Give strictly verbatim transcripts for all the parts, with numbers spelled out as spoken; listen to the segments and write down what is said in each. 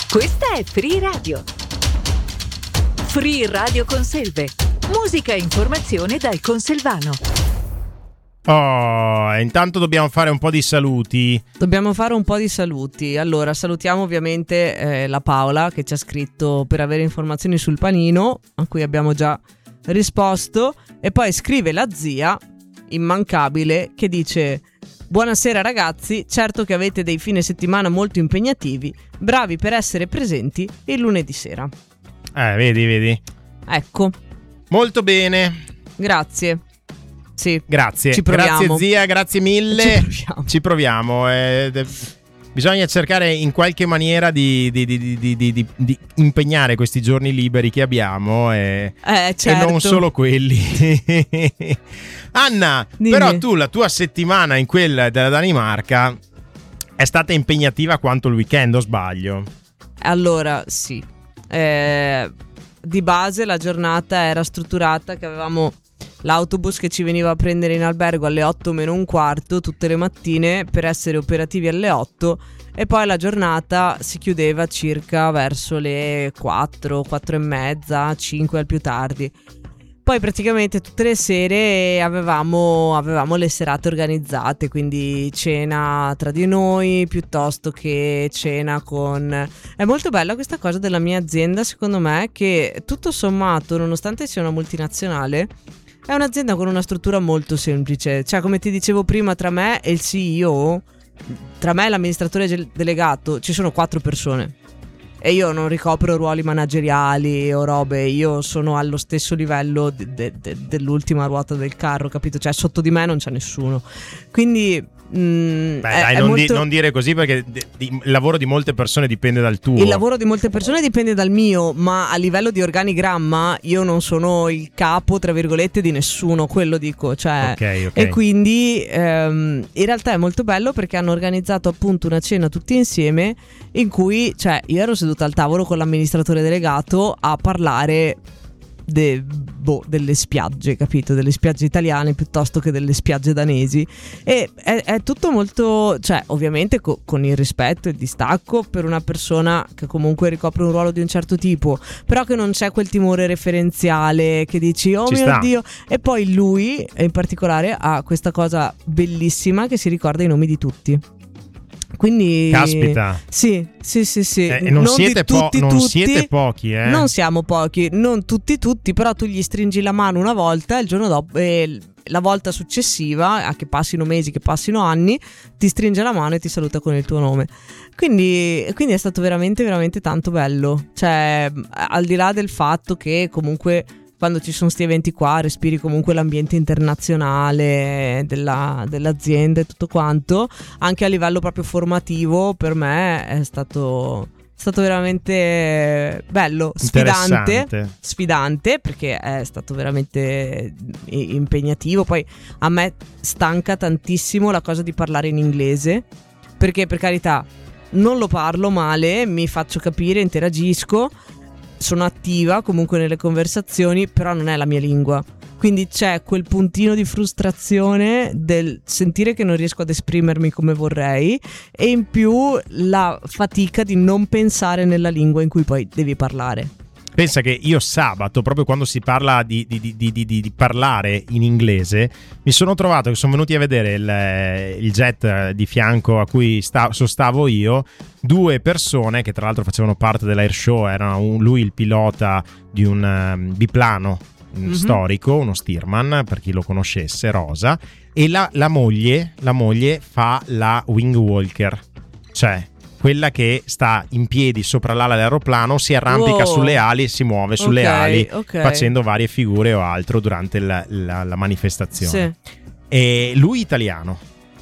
Questa è Free Radio. Free Radio Conselve. Musica e informazione dal Conselvano. Oh, intanto dobbiamo fare un po' di saluti. Dobbiamo fare un po' di saluti. Allora, salutiamo ovviamente eh, la Paola che ci ha scritto per avere informazioni sul panino, a cui abbiamo già risposto. E poi scrive la zia, immancabile, che dice: buonasera ragazzi, certo che avete dei fine settimana molto impegnativi, bravi per essere presenti il lunedì sera. Eh, vedi, vedi. Ecco. Molto bene. Grazie. Sì. Grazie. Ci proviamo. Grazie zia, grazie mille. Ci proviamo. Ci proviamo. Eh, de- bisogna cercare in qualche maniera di, di, di, di, di, di, di impegnare questi giorni liberi che abbiamo e, eh, certo. e non solo quelli. Anna, Dimmi. Però tu la tua settimana in quella della Danimarca è stata impegnativa quanto il weekend, o sbaglio? Allora, sì. Eh, di base la giornata era strutturata che avevamo l'autobus che ci veniva a prendere in albergo alle otto meno un quarto tutte le mattine per essere operativi alle otto, e poi la giornata si chiudeva circa verso le quattro, quattro e mezza, cinque al più tardi. Poi praticamente tutte le sere avevamo, avevamo le serate organizzate, quindi cena tra di noi piuttosto che cena con... È molto bella questa cosa della mia azienda, secondo me, che tutto sommato, nonostante sia una multinazionale, è un'azienda con una struttura molto semplice. Cioè, come ti dicevo prima, tra me e il C E O, tra me e l'amministratore gel- delegato, ci sono quattro persone. E io non ricopro ruoli manageriali o robe, io sono allo stesso livello de- de- de- dell'ultima ruota del carro, capito? Cioè sotto di me non c'è nessuno. Quindi mh, Beh, dai, è non, molto... di, non dire così, perché di, di, il lavoro di molte persone dipende dal tuo. Il lavoro di molte persone dipende dal mio, ma a livello di organigramma io non sono il capo, tra virgolette, di nessuno, quello dico, cioè. Okay, okay. E quindi ehm, in realtà è molto bello perché hanno organizzato appunto una cena tutti insieme in cui, cioè, io ero seduta al tavolo con l'amministratore delegato a parlare de, boh, delle spiagge, capito? Delle spiagge italiane piuttosto che delle spiagge danesi, e è, è tutto molto, cioè, ovviamente co- con il rispetto e il distacco per una persona che comunque ricopre un ruolo di un certo tipo, però che non c'è quel timore referenziale che dici oh Ci mio sta. Dio. E poi lui in particolare ha questa cosa bellissima che si ricorda i nomi di tutti. Quindi Caspita. Sì, sì, sì, sì. Eh, e non, siete, di po- tutti, non tutti, siete pochi, eh? Non siamo pochi, non tutti tutti, però tu gli stringi la mano una volta e il giorno dopo, eh, la volta successiva, a che passino mesi, che passino anni, ti stringe la mano e ti saluta con il tuo nome. Quindi, quindi è stato veramente, veramente tanto bello. Cioè, al di là del fatto che comunque quando ci sono sti eventi qua respiri comunque l'ambiente internazionale della, dell'azienda e tutto quanto, anche a livello proprio formativo per me è stato, stato veramente bello, sfidante, sfidante perché è stato veramente impegnativo. Poi a me stanca tantissimo la cosa di parlare in inglese, perché per carità non lo parlo male, mi faccio capire, interagisco, sono attiva comunque nelle conversazioni, però non è la mia lingua. Quindi c'è quel puntino di frustrazione del sentire che non riesco ad esprimermi come vorrei, e in più la fatica di non pensare nella lingua in cui poi devi parlare. Pensa che io sabato, proprio quando si parla di, di, di, di, di, di parlare in inglese, mi sono trovato che sono venuti a vedere il, il jet di fianco a cui sta, sostavo io, due persone che tra l'altro facevano parte dell'air show, erano un, lui il pilota di un um, biplano mm-hmm. storico, uno Stearman, per chi lo conoscesse, rosa, e la, la moglie, la moglie fa la wing walker, cioè quella che sta in piedi sopra l'ala dell'aeroplano, si arrampica wow. sulle ali e si muove sulle okay, ali okay. facendo varie figure o altro durante la, la, la manifestazione. Sì. E lui italiano,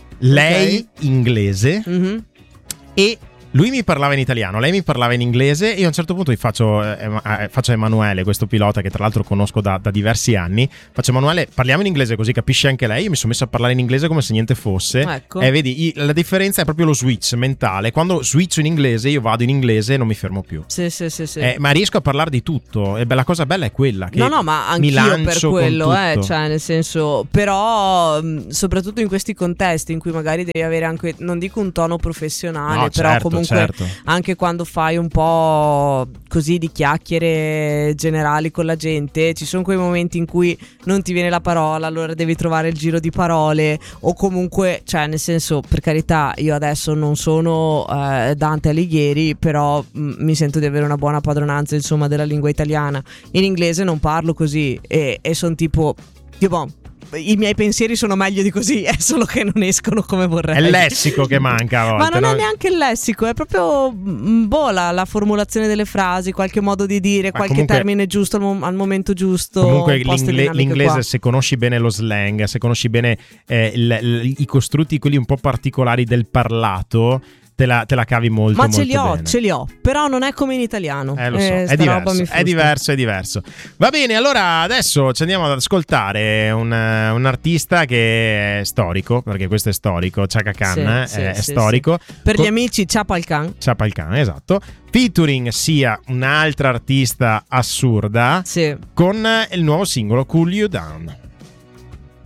lei okay. inglese, mm-hmm. e lui mi parlava in italiano, lei mi parlava in inglese, e io a un certo punto gli faccio, eh, faccio a Emanuele, questo pilota che tra l'altro conosco da, da diversi anni, faccio: Emanuele, parliamo in inglese così capisce anche lei. Io mi sono messo a parlare in inglese come se niente fosse, ecco. E vedi, la differenza è proprio lo switch mentale. Quando switcho in inglese io vado in inglese e non mi fermo più. Sì, sì, sì, sì. Eh, ma riesco a parlare di tutto, e beh, la cosa bella è quella che no no ma anch'io per quello, eh, cioè nel senso, però soprattutto in questi contesti in cui magari devi avere anche, non dico un tono professionale, no, però certo, comunque comunque certo. anche quando fai un po' così di chiacchiere generali con la gente, ci sono quei momenti in cui non ti viene la parola, allora devi trovare il giro di parole, o comunque, cioè nel senso, per carità, io adesso non sono eh, Dante Alighieri, però mh, mi sento di avere una buona padronanza insomma della lingua italiana. In inglese non parlo così e, e sono tipo tipo i miei pensieri sono meglio di così, è solo che non escono come vorrei. È il lessico che manca a volte, ma non no? è neanche il lessico, è proprio boh, la, la formulazione delle frasi, qualche modo di dire, ma qualche comunque, termine giusto al, mo- al momento giusto. Comunque l'ingle- l'inglese, qua. se conosci bene lo slang, se conosci bene eh, il, il, i costrutti, quelli un po' particolari del parlato, Te la, te la cavi molto, ma molto ce li ho, bene. ce li ho, però non è come in italiano. Eh, lo so, eh, è diverso, è diverso, è diverso. Va bene, allora adesso ci andiamo ad ascoltare un, un artista che è storico, perché questo è storico, Chaka Khan sì, è, sì, è sì, storico. Sì. Per Con... gli amici Chapal Khan. Chapal Khan, esatto. Featuring sia un'altra artista assurda, sì. con il nuovo singolo Cool You Down.